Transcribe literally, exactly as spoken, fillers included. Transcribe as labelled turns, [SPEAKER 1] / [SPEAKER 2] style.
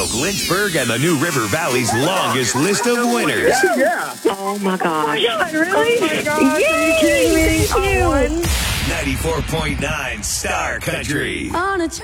[SPEAKER 1] broke Lynchburg and the New River Valley's longest list of winners.
[SPEAKER 2] Yeah.
[SPEAKER 3] Oh my gosh.
[SPEAKER 4] Oh my God, really?
[SPEAKER 2] Oh my gosh, are you kidding me?
[SPEAKER 4] Thank you.
[SPEAKER 1] ninety-four point nine Star Country.
[SPEAKER 4] On a